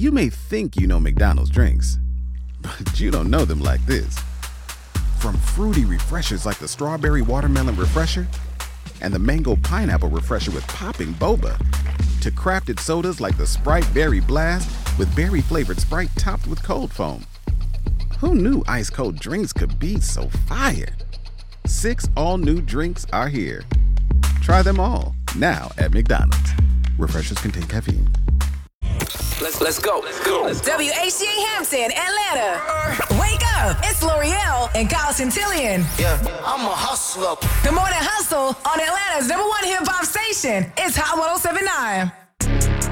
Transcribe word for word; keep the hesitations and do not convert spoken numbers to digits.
You may think you know McDonald's drinks, but you don't know them like this. From fruity refreshers like the Strawberry Watermelon Refresher and the Mango Pineapple Refresher with popping boba, to crafted sodas like the Sprite Berry Blast with berry-flavored Sprite topped with cold foam. Who knew ice-cold drinks could be so fire? Six all-new drinks are here. Try them all, now at McDonald's. Refreshers contain caffeine. Let's let's go. Let's go. Let's go. W H C A Hampton, Atlanta. Wake up. It's L'Oreal and Kyle Centillion. Yeah, I'm a hustler. The Morning Hustle on Atlanta's number one hip hop station. It's Hot one oh seven point nine.